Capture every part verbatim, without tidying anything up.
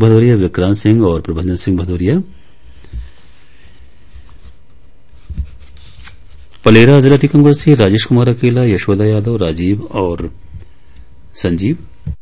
भदौरिया, विक्रांत सिंह और प्रबंधन सिंह भदौरिया। पलेरा जिला टीकमगढ़ से राजेश कुमार अकेला, यशोदा यादव, राजीव और संजीव।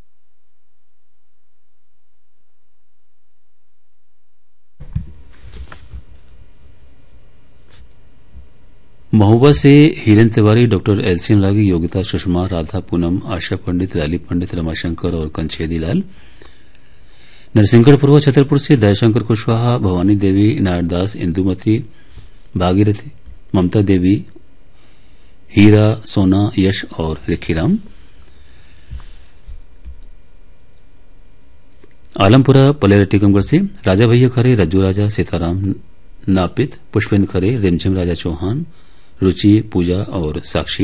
महोबा से हिरेन तिवारी, डॉक्टर एलसीएन रागी, योगिता सुषमा, राधा पूनम, आशा पंडित, लाली पंडित, रमाशंकर और कंछेदी लाल। नरसिंहगढ़ छतरपुर से दयाशंकर कुशवाहा, भवानी देवी, नारायणदास, इंदुमती, भागीरथी, ममता देवी, हीरा, सोना, यश और रिखीराम। आलमपुरा पलेरा टीकमगढ़ से राजा भैया खरे, रज्जू राजा, सीताराम नापित, पुष्पेंद्र खरे, रिमझिम राजा चौहान, रुचि, पूजा और साक्षी।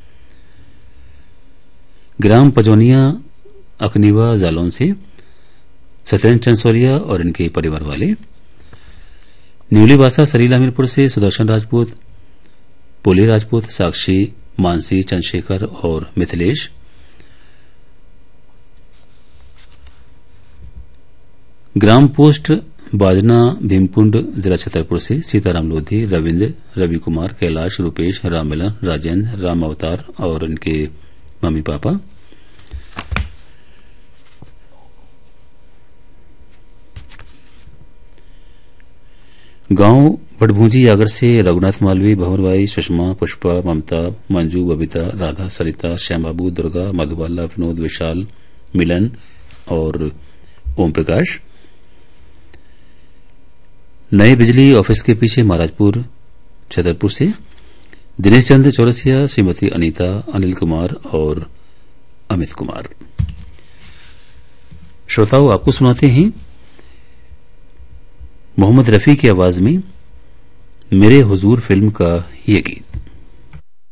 ग्राम पजौनिया अकनीवा जालौन से सत्येंद्र चंसोरिया और इनके परिवार वाले। न्यूलीवासा सरीला हमीरपुर से सुदर्शन राजपूत, पोली राजपूत, साक्षी, मानसी, चंद्रशेखर और मिथिलेश। ग्राम पोस्ट बाजना भीमकुंड, जिला छतरपुर से सीताराम लोधी, रविंद्र, रवि कुमार, कैलाश, रूपेश, राममिलन, राजेंद्र, राम अवतार और इनके मम्मी पापा। गांव भटभूंजी यागर से रघुनाथ मालवी, भंवरबाई, सुषमा, पुष्पा, ममता, मंजू, बबीता, राधा, सरिता, श्यामबाबू, दुर्गा, मधुबाला, विनोद, विशाल, मिलन और ओम प्रकाश। नए बिजली ऑफिस के पीछे महाराजपुर छतरपुर से दिनेश चंद्र चौरसिया, श्रीमती अनीता, अनिल कुमार और अमित कुमार। श्रोताओं, आपको सुनाते हैं मोहम्मद रफी की आवाज में मेरे हुजूर फिल्म का ये गीत।